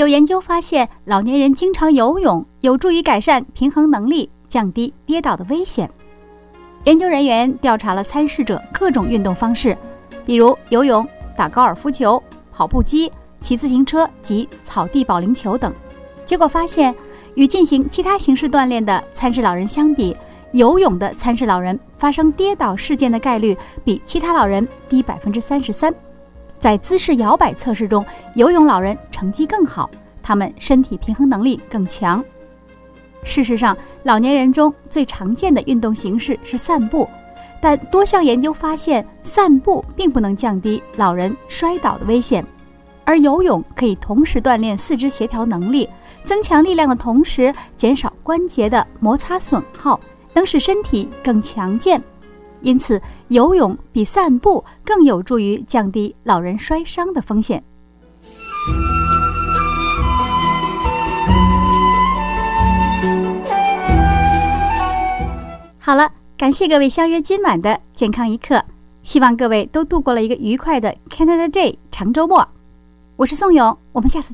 有研究发现，老年人经常游泳有助于改善平衡能力，降低跌倒的危险。研究人员调查了参试者各种运动方式，比如游泳、打高尔夫球、跑步机、骑自行车及草地保龄球等。结果发现，与进行其他形式锻炼的参试老人相比，游泳的参试老人发生跌倒事件的概率比其他老人低33%。在姿势摇摆测试中，游泳老人成绩更好，他们身体平衡能力更强。事实上，老年人中最常见的运动形式是散步，但多项研究发现，散步并不能降低老人摔倒的危险，而游泳可以同时锻炼四肢协调能力，增强力量的同时减少关节的摩擦损耗，能使身体更强健。因此，游泳比散步更有助于降低老人摔伤的风险。好了，感谢各位相约今晚的健康一刻，希望各位都度过了一个愉快的 Canada Day 长周末。我是宋勇，我们下次